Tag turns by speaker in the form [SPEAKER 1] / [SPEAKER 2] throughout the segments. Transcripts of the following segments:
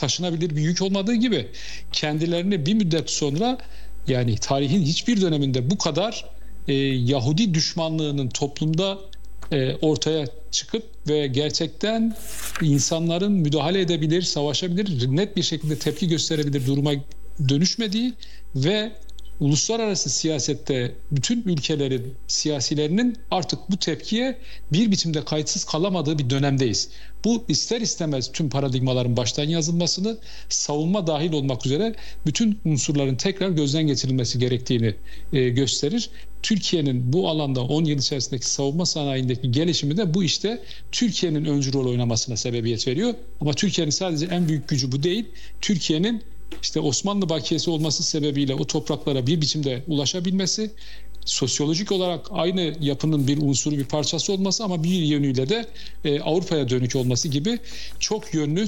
[SPEAKER 1] taşınabilir bir yük olmadığı gibi kendilerini bir müddet sonra, yani tarihin hiçbir döneminde bu kadar Yahudi düşmanlığının toplumda ortaya çıkıp ve gerçekten insanların müdahale edebilir, savaşabilir, net bir şekilde tepki gösterebilir duruma dönüşmediği ve uluslararası siyasette bütün ülkelerin siyasilerinin artık bu tepkiye bir biçimde kayıtsız kalamadığı bir dönemdeyiz. Bu ister istemez tüm paradigmaların baştan yazılmasını, savunma dahil olmak üzere bütün unsurların tekrar gözden geçirilmesi gerektiğini gösterir. Türkiye'nin bu alanda 10 yıl içerisindeki savunma sanayindeki gelişimi de bu işte Türkiye'nin öncü rol oynamasına sebebiyet veriyor. Ama Türkiye'nin sadece en büyük gücü bu değil. Türkiye'nin İşte Osmanlı bakiyesi olması sebebiyle o topraklara bir biçimde ulaşabilmesi, sosyolojik olarak aynı yapının bir unsuru, bir parçası olması ama bir yönüyle de Avrupa'ya dönük olması gibi çok yönlü,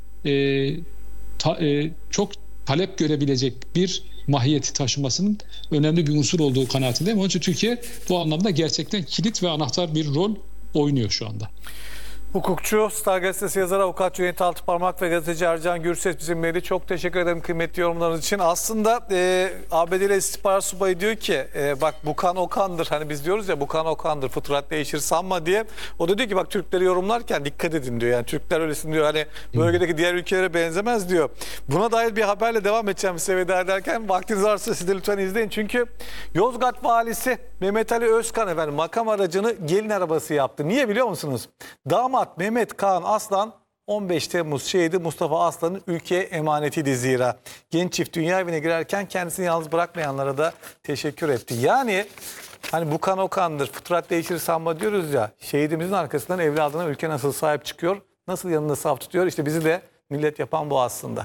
[SPEAKER 1] çok talep görebilecek bir mahiyeti taşımasının önemli bir unsur olduğu kanaatindeyim. Onun için Türkiye bu anlamda gerçekten kilit ve anahtar bir rol oynuyor şu anda.
[SPEAKER 2] Hukukçu, Star Gazetesi yazarı, avukat Cüneyt Altıparmak ve gazeteci Ercan Gürses bizimleydi. Çok teşekkür ederim kıymetli yorumlarınız için. Aslında ABD'li istihbarat subayı diyor ki bak bu kan o kandır. Hani biz diyoruz ya bu kan o kandır, fıtrat değişir sanma diye. O da diyor ki bak Türkleri yorumlarken dikkat edin diyor. Yani Türkler öylesin diyor. Hani bölgedeki diğer ülkelere benzemez diyor. Buna dair bir haberle devam edeceğim size veda ederken. Vaktiniz varsa siz de lütfen izleyin. Çünkü Yozgat valisi Mehmet Ali Özkan efendim makam aracını gelin arabası yaptı. Niye biliyor musunuz? Damat Mehmet Kaan Aslan 15 Temmuz şehidi Mustafa Aslan'ın ülkeye emanetiydi zira. Genç çift dünya evine girerken kendisini yalnız bırakmayanlara da teşekkür etti. Yani hani bu kan o kandır, fıtrat değişir sanma diyoruz ya. Şehidimizin arkasından evladına ülke nasıl sahip çıkıyor, nasıl yanında saf tutuyor. İşte bizi de millet yapan bu aslında.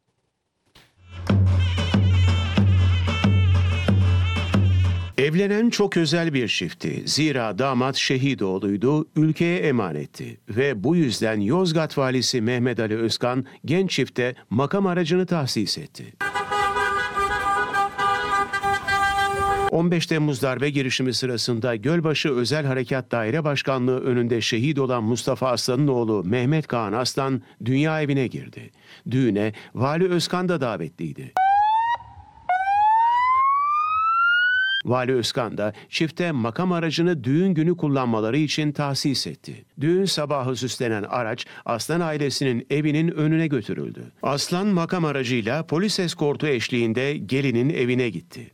[SPEAKER 3] Evlenen çok özel bir çiftti. Zira damat Şehidoğlu'ydu, ülkeye emanetti. Ve bu yüzden Yozgat valisi Mehmet Ali Özkan genç çifte makam aracını tahsis etti. 15 Temmuz darbe girişimi sırasında Gölbaşı Özel Harekat Daire Başkanlığı önünde şehit olan Mustafa Aslan'ın oğlu Mehmet Kaan Aslan dünya evine girdi. Düğüne Vali Özkan da davetliydi. Vali Özkan da çifte makam aracını düğün günü kullanmaları için tahsis etti. Düğün sabahı süslenen araç Aslan ailesinin evinin önüne götürüldü. Aslan makam aracıyla polis eskortu eşliğinde gelinin evine gitti.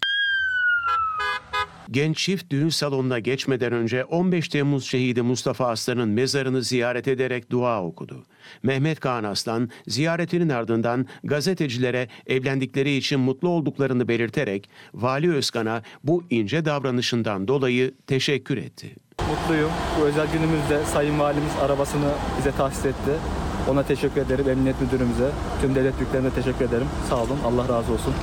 [SPEAKER 3] Genç çift düğün salonuna geçmeden önce 15 Temmuz şehidi Mustafa Aslan'ın mezarını ziyaret ederek dua okudu. Mehmet Kaan Aslan ziyaretinin ardından gazetecilere evlendikleri için mutlu olduklarını belirterek Vali Özkan'a bu ince davranışından dolayı teşekkür etti.
[SPEAKER 4] Mutluyum. Bu özel günümüzde Sayın Valimiz arabasını bize tahsis etti. Ona teşekkür ederim. Emniyet Müdürümüze, tüm devlet büyüklerine teşekkür ederim. Sağ olun. Allah razı olsun.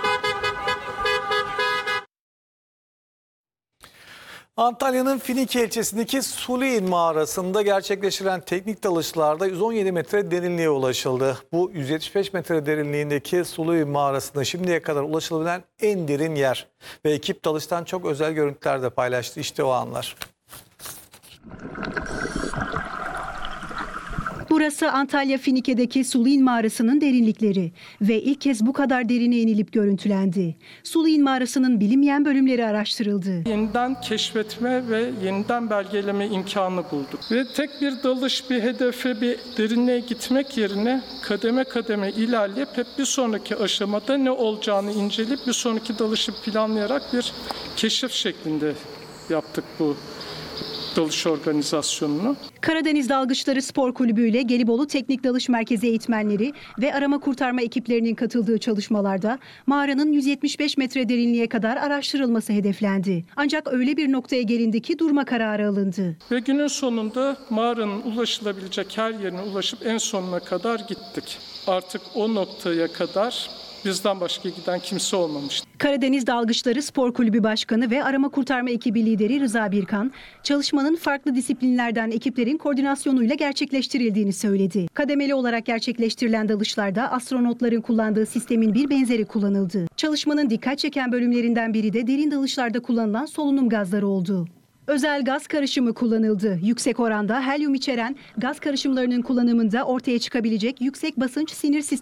[SPEAKER 2] Antalya'nın Finike ilçesindeki Suliin mağarasında gerçekleştirilen teknik dalışlarda 117 metre derinliğe ulaşıldı. Bu 175 metre derinliğindeki Suliin mağarasında şimdiye kadar ulaşılabilen en derin yer. Ve ekip dalıştan çok özel görüntüler de paylaştı. İşte o anlar.
[SPEAKER 5] Burası Antalya Finike'deki Suliin Mağarası'nın derinlikleri ve ilk kez bu kadar derine inilip görüntülendi. Suliin Mağarası'nın bilinmeyen bölümleri araştırıldı.
[SPEAKER 6] Yeniden keşfetme ve yeniden belgeleme imkanı bulduk. Ve tek bir dalış, bir hedefe, bir derinliğe gitmek yerine kademe kademe ilerleyip hep bir sonraki aşamada ne olacağını inceleyip bir sonraki dalışı planlayarak bir keşif şeklinde yaptık bu dalış organizasyonunu.
[SPEAKER 5] Karadeniz Dalgıçları Spor Kulübü ile Gelibolu Teknik Dalış Merkezi eğitmenleri ve arama kurtarma ekiplerinin katıldığı çalışmalarda mağaranın 175 metre derinliğe kadar araştırılması hedeflendi. Ancak öyle bir noktaya gelindi ki durma kararı alındı.
[SPEAKER 6] Ve günün sonunda mağaranın ulaşılabilecek her yerine ulaşıp en sonuna kadar gittik. Artık o noktaya kadar bizden başka giden kimse olmamıştı.
[SPEAKER 5] Karadeniz Dalgıçları Spor Kulübü Başkanı ve arama kurtarma ekibi lideri Rıza Birkan, çalışmanın farklı disiplinlerden ekiplerin koordinasyonuyla gerçekleştirildiğini söyledi. Kademeli olarak gerçekleştirilen dalışlarda astronotların kullandığı sistemin bir benzeri kullanıldı. Çalışmanın dikkat çeken bölümlerinden biri de derin dalışlarda kullanılan solunum gazları oldu. Özel gaz karışımı kullanıldı. Yüksek oranda helyum içeren gaz karışımlarının kullanımında ortaya çıkabilecek yüksek basınç sinir sistemi